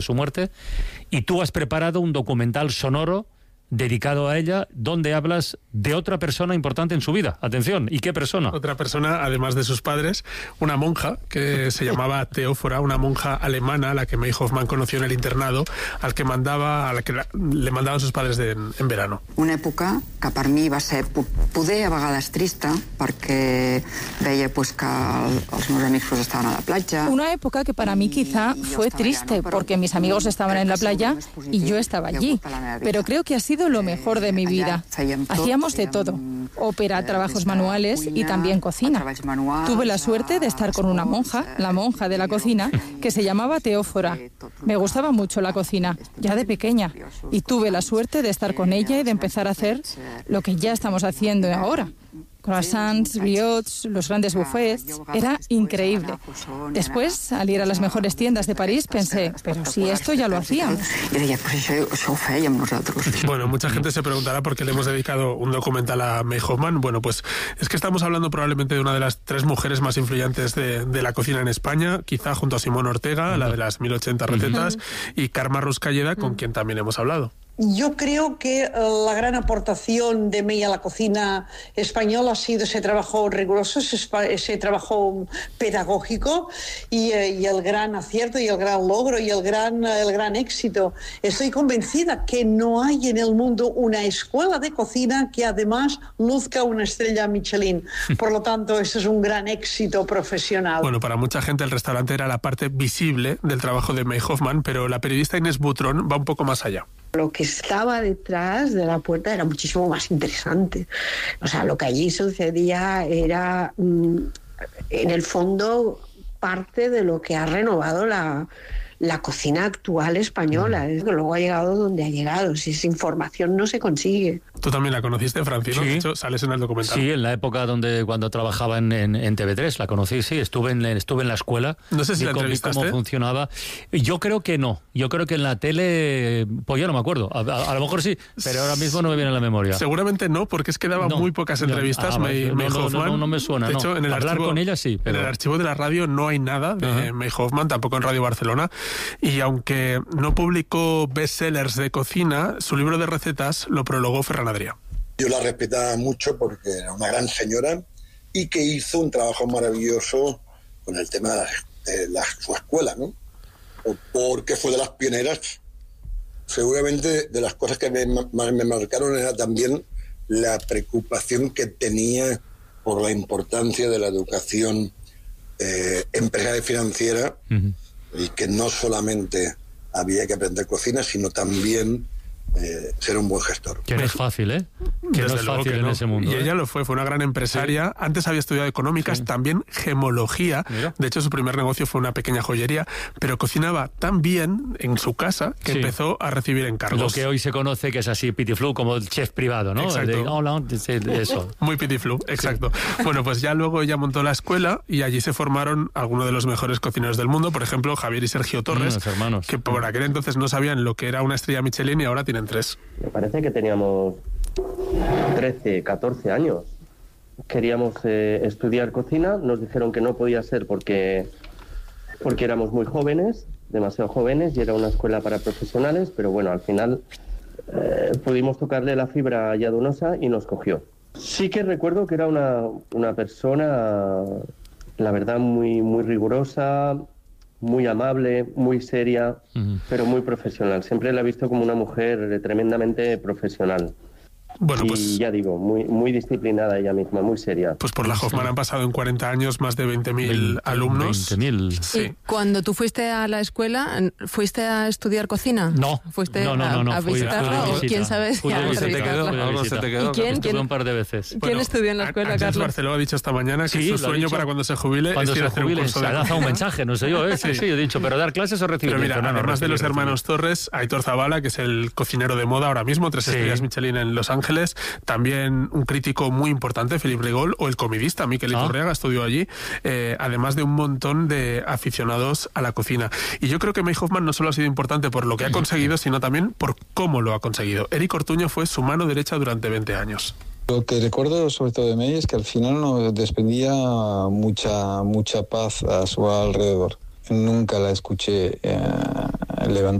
su muerte, y tú has preparado un documental sonoro dedicado a ella, donde hablas de otra persona importante en su vida. Atención, ¿y qué persona? Otra persona, además de sus padres, una monja que se llamaba Teófora, una monja alemana a la que May Hoffman conoció en el internado, a la que le mandaban sus padres en verano. Una època que per mi va ser poder a vegades trista, perquè veia pues, que els meus amics pues, estaven a la platja. Una época que para mí quizá fue triste, porque mis amigos estaban en la playa y yo estaba allí. Pero creo que ha sido lo mejor de mi vida. Hacíamos de todo: ópera, trabajos manuales y también cocina. Tuve la suerte de estar con una monja, la monja de la cocina, que se llamaba Teófora. Me gustaba mucho la cocina, ya de pequeña, y tuve la suerte de estar con ella y de empezar a hacer lo que ya estamos haciendo ahora. Croissants, brioches, los grandes buffets. Era increíble. Después, al ir a las mejores tiendas de París, pensé, pero si esto ya lo hacíamos. Bueno, mucha gente se preguntará por qué le hemos dedicado un documental a May Hoffman. Bueno, pues es que estamos hablando probablemente de una de las 3 mujeres más influyentes de la cocina en España, quizá junto a Simón Ortega, la de las 1080 recetas, y Carme Ruscalleda, con quien también hemos hablado. Yo creo que la gran aportación de May a la cocina española ha sido ese trabajo riguroso, ese trabajo pedagógico y el gran acierto y el gran logro y el gran éxito. Estoy convencida que no hay en el mundo una escuela de cocina que además luzca una estrella Michelin. Por lo tanto, ese es un gran éxito profesional. Bueno, para mucha gente el restaurante era la parte visible del trabajo de May Hoffman, pero la periodista Inés Butrón va un poco más allá. Lo que estaba detrás de la puerta era muchísimo más interesante. O sea, lo que allí sucedía era, en el fondo, parte de lo que ha renovado la cocina actual española. Es que luego ha llegado donde ha llegado. Si esa información no se consigue. Tú también la conociste, Francino. Sí. De hecho, sales en el documental. Sí, en la época cuando trabajaba en TV3, la conocí, sí. Estuve en la escuela. No sé si la entrevistaste. Cómo funcionaba. Yo creo que no. Yo creo que en la tele, pues ya no me acuerdo. A lo mejor sí, pero ahora mismo no me viene a la memoria. Seguramente no, porque es que daba muy pocas entrevistas. May Hoffman. No me suena. De hecho, en el hablar archivo, con ella sí. Pero... En el archivo de la radio no hay nada de May Hoffman, tampoco en Radio Barcelona. Y aunque no publicó bestsellers de cocina, su libro de recetas lo prologó Ferran Adrià. Yo la respetaba mucho porque era una gran señora y que hizo un trabajo maravilloso con el tema de su escuela, ¿no? Porque fue de las pioneras. Seguramente de las cosas que me marcaron era también la preocupación que tenía por la importancia de la educación empresarial y financiera, y que no solamente había que aprender cocina, sino también ser un buen gestor. Que no es fácil, ¿eh? Que no es fácil en ese mundo. Y ella lo fue una gran empresaria. Sí. Antes había estudiado económicas, también gemología. Mira. De hecho, su primer negocio fue una pequeña joyería, pero cocinaba tan bien en su casa que empezó a recibir encargos. Lo que hoy se conoce que es así, petit flou, como el chef privado, ¿no? Exacto. Eso. Muy petit flou, exacto. Sí. Bueno, pues ya luego ella montó la escuela y allí se formaron algunos de los mejores cocineros del mundo, por ejemplo, Javier y Sergio Torres, los hermanos, que por aquel entonces no sabían lo que era una estrella Michelin y ahora tienen 3. Me parece que teníamos 13, 14 años. Queríamos estudiar cocina, nos dijeron que no podía ser porque éramos muy jóvenes, demasiado jóvenes, y era una escuela para profesionales, pero bueno, al final pudimos tocarle la fibra a Yadonosa y nos cogió. Sí que recuerdo que era una persona, la verdad, muy, muy rigurosa, muy amable, muy seria, pero muy profesional. Siempre la he visto como una mujer tremendamente profesional. Bueno, pues, y ya digo, muy, muy disciplinada ella misma, muy seria. Pues por la Hoffman han pasado en 40 años más de 20.000 alumnos. 20.000. Sí. ¿Y cuando tú fuiste a la escuela, fuiste a estudiar cocina? No. ¿Fuiste no, a visitarla? ¿O quién sabe si algo se te quedó? ¿Y quién un par de veces. ¿Quién estudió en la escuela, Carlos? Carlos Barceló ha dicho esta mañana que su sueño para cuando se jubile es ir a hacer un curso de cocina. Se ha dado un mensaje, no sé yo, sí, he dicho, pero dar clases o recibir. Pero mira, además de los hermanos Torres, Aitor Zabala, que es el cocinero de moda ahora mismo, 3 estrellas Michelin en Los Ángeles, también un crítico muy importante, Philippe Rigol, o el comidista, Miquel Iturriaga, estudió allí, además de un montón de aficionados a la cocina. Y yo creo que May Hoffman no solo ha sido importante por lo que ha conseguido, sino también por cómo lo ha conseguido. Eric Ortuño fue su mano derecha durante 20 años. Lo que recuerdo sobre todo de May es que al final nos desprendía mucha paz a su alrededor. Nunca la escuché levantar